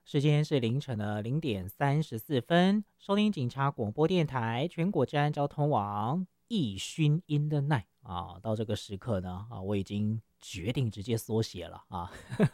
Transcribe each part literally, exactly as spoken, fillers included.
时间是凌晨的零点三十四分，收听警察广播电台全国治安交通网易勋 in the night 啊，到这个时刻呢啊，我已经决定直接缩写了啊。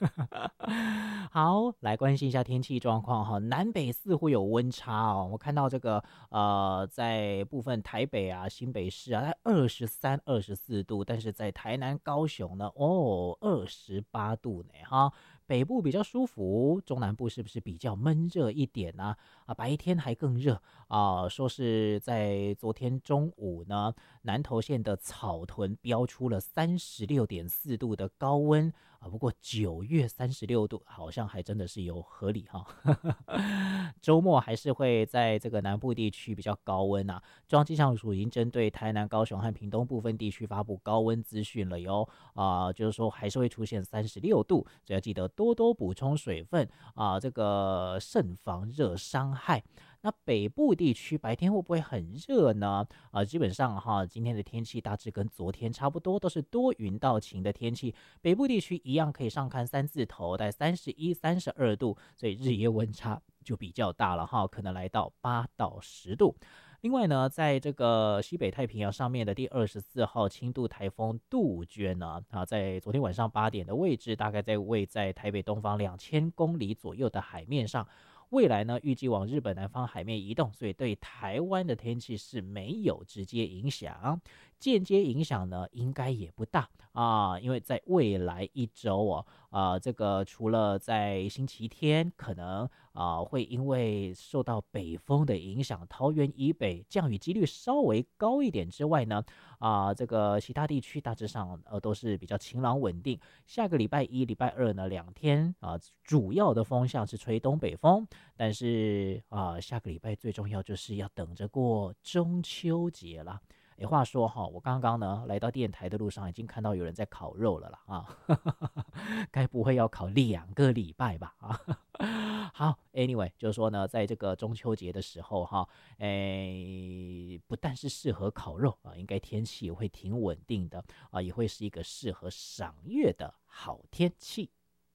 好，来关心一下天气状况哈，南北似乎有温差哦。我看到这个呃，在部分台北啊、新北市啊，二十三、二十四度，但是在台南、高雄呢，哦，二十八度呢哈。北部比较舒服，中南部是不是比较闷热一点呢？啊，白天还更热啊，说是在昨天中午呢，南投县的草屯标出了三十六点四度的高温啊，不过九月三十六度好像还真的是有合理哈。周末还是会在这个南部地区比较高温啊，中央气象署已经针对台南、高雄和屏东部分地区发布高温资讯了哟啊，就是说还是会出现三十六度，所以要记得多多补充水分啊，这个慎防热伤害。那北部地区白天会不会很热呢？啊，基本上哈，今天的天气大致跟昨天差不多，都是多云到晴的天气。北部地区一样可以上看三字头，在三十一、三十二度，所以日夜温差就比较大了哈，可能来到八到十度。另外呢，在这个西北太平洋上面的第二十四号轻度台风杜鹃呢，啊，在昨天晚上八点的位置，大概在位在台北东方两千公里左右的海面上。未来呢，预计往日本南方海面移动，所以对台湾的天气是没有直接影响，间接影响呢，应该也不大啊，因为在未来一周哦，啊，这个除了在星期天可能啊会因为受到北风的影响，桃园以北降雨几率稍微高一点之外呢，啊，这个其他地区大致上呃都是比较晴朗稳定。下个礼拜一、礼拜二呢两天啊，主要的风向是吹东北风。但是啊、呃，下个礼拜最重要就是要等着过中秋节啦。诶，话说哈，我刚刚呢来到电台的路上，已经看到有人在烤肉了啦啊，该不会要烤两个礼拜吧啊？好，anyway，就是说呢，在这个中秋节的时候哈，诶，不但是适合烤肉啊，应该天气也会挺稳定的啊，也会是一个适合赏月的好天气。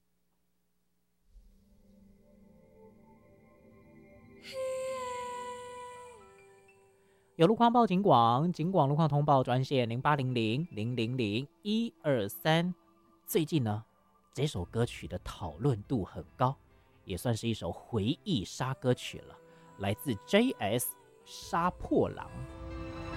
有路况报警广，警广路况通报专线零八零零零零零一二三。最近呢，这首歌曲的讨论度很高，也算是一首回忆杀歌曲了，来自 J S 杀破狼。